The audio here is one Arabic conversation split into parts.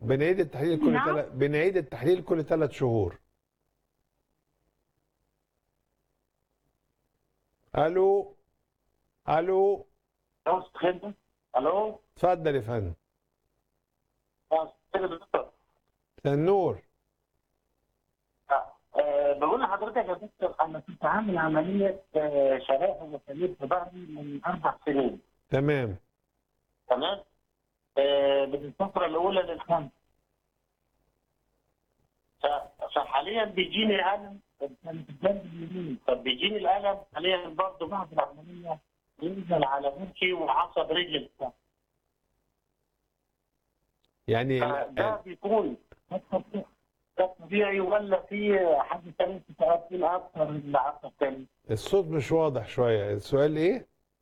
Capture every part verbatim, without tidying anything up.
بنعيد التحليل كل نعم. ثلاث بنعيد التحليل كل ثلاث شهور. الو الو الو. اتفضل يا فندم. اه دكتور. النور. أه بقول لحضرتك يا دكتور، انا كنت عامل عمليه آه، شرايح ومسامير في ظهري من اربع سنين. تمام. تمام. آه، من الفتره الاولى للخامسه. ف- فحاليا بيجيني الم كان في الجنب اليمين، طب بيجيني الالم حاليا برضه بعد العمليه ينزل على وشي وعصب رجلي. يعني فده ال- بيكون ده طبيعي ولا في حد تاني تتعرفين اكتر اللي عارفه تاني؟ الصوت مش واضح شويه. السؤال ايه؟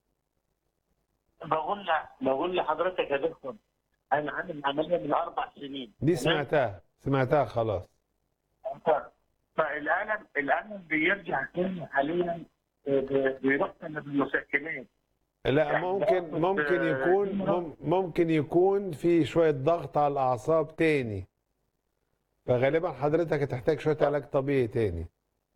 بقول لك بقول لحضرتك يا دكتور، انا عامل عمليه من اربع سنين. دي تمام؟ سمعتها سمعتها خلاص. ف- فالالم الالم بيرجع تاني حاليا، ب- بيروح تاني بالمسكنات. لا، يعني ممكن باخد، ممكن آه، يكون دمرة. مم- ممكن يكون في شويه ضغط على الاعصاب تاني، فغالبا حضرتك هتحتاج شويه علاج طبيعي تاني.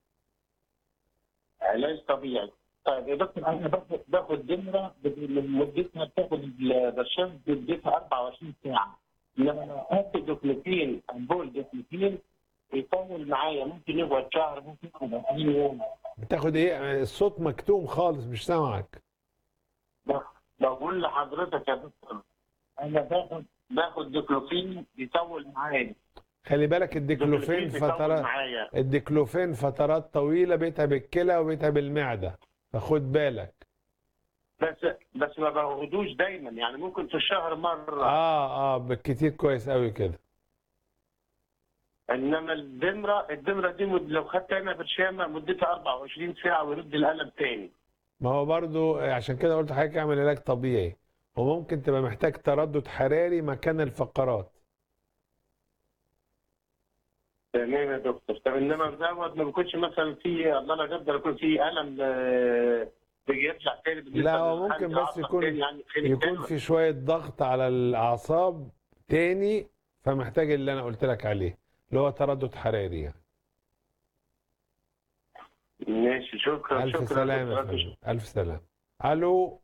علاج طبيعي. طيب يا دكتور، انا باخد باخد دمره مدتها، بتاخد البرشام مدتها اربع وعشرين ساعه. لما انا اخد دوكليتين امبول دوكليتين يطول معايا، ممكن يقعد شهر، ممكن يقعد عشرين يوم. بتاخد ايه؟ الصوت مكتوم خالص، مش سامعك. ب- بقول لحضرتك يا دكتور، انا باخد باخد دوكلوفين يطول معايا. خلي بالك الديكلوفين بيطول فترات معايا. الديكلوفين فترات طويله بيتعب الكلى وبيتعب المعده، فخد بالك. بس بس ما باخدوش دايما، يعني ممكن في الشهر مره. اه اه بالكتير كويس قوي كده. انما الدمره الدمره دي مد- لو خدت انا برشامه مدتها اربع وعشرين ساعه ويرد الالم تاني. ما هو برضو عشان كده قلت لحضرتك اعمل علاج طبيعي، وممكن تبقى محتاج تردد حراري مكان الفقرات. تمام يا دكتور. طب انما دوت ما بيكونش مثلا في، الله لا يقدر، يكون في الم آه، بيجي يرجع تاني بالنسبه لا، هو للخارج ممكن بس عصب يكون تاني، يعني خلي يكون تاني. في شويه ضغط على الاعصاب تاني، فمحتاج اللي انا قلت لك عليه اللي هو تردد حراري يعني. ماشي، شكرا الف شكرا سلامه يا دكتور. فندم، الف سلامه. الو.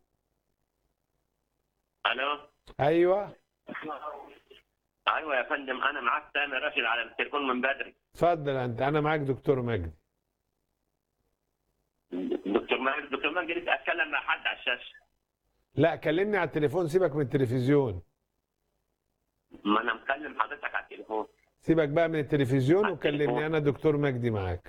الو. ايوه ايوه يا فندم، انا معاك سامي راشد على التليفون من بدري. اتفضل انت، انا معاك دكتور مجدي. دكتور ماجد دكتور ماجد اتكلم مع حد على الشاشه. لا، كلمني على التليفون، سيبك من التلفزيون. ما انا مكلم حضرتك على التليفون. سيبك بقى من التلفزيون على وكلمني، التليفون. انا دكتور مجدي معاك.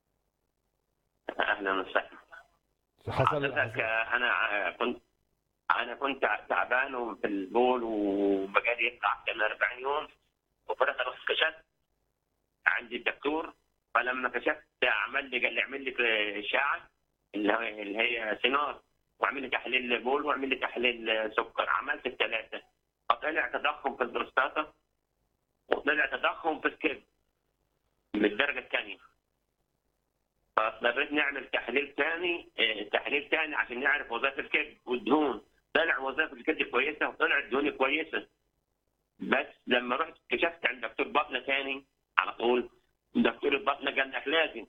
اهلا وسهلا. حصل حضرتك حصل آه، انا آه، كنت انا كنت تعبان وفي البول وبقالي يطلع كان أربعين يوم، وفي الاخر رحت كشفت عند الدكتور. فلما كشفت عمل لي قال لي اعمل لك اشاعه اللي هي اللي هي سينار، واعمل لي تحليل بول، واعمل لي تحليل سكر. عملت الثلاثه، فطلع تضخم في البروستاتا وطلع تضخم في الكبد من الدرجه الثانيه. فاضطريت نعمل تحليل ثاني تحليل ثاني عشان نعرف وظائف الكبد والدهون. طلع وظائف الكبد كويسه وطلع الدهون كويسه. بس لما رحت كشفت عند دكتور بطنه ثاني على طول، دكتور البطنه قال لك لازم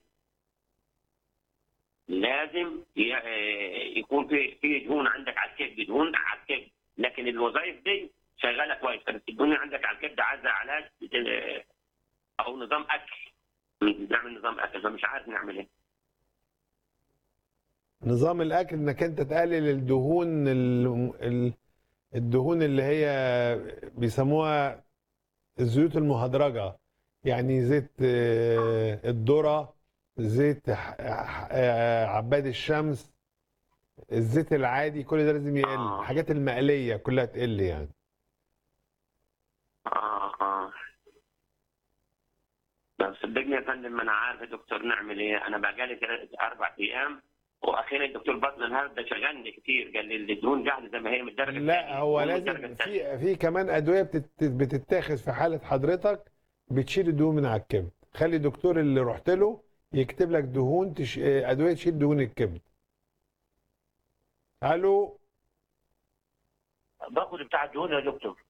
لازم ي- يكون في في دهون عندك على الكبد، دهون على الكبد، لكن الوظائف دي شغاله كويس، بس الدهون عندك على الكبد عايزه علاج آه، او نظام اكل. نعمل نظام اكل، فمش عارف نعمل ايه. نظام الاكل انك انت تقلل الدهون ال- ال- الدهون اللي هي بيسموها الزيوت المهدرجه، يعني زيت آه، الذره، زيت ح- ح- آه، عباد الشمس، الزيت العادي، كل ده لازم يقل. آه. الحاجات المقليه كلها تقل يعني. اه اه بس صدقني يا فندم، ما انا عارف يا دكتور نعمل ايه. انا بقالي ثلاث اربع ايام، واخيرا الدكتور بطن النهارده شغلني كتير، قال لي الدهون قاعده زي ما هي من الدرجه لا، الثانيه. هو الدهون من الدرجه لازم الثانيه. في في كمان ادويه بتت- بتتاخد في حاله حضرتك بتشيل الدهون من على الكبد. خلي الدكتور اللي رحت له يكتب لك دهون تش... ادويه تشيل دهون الكبد. الو. باخد بتاع الدهون يا دكتور.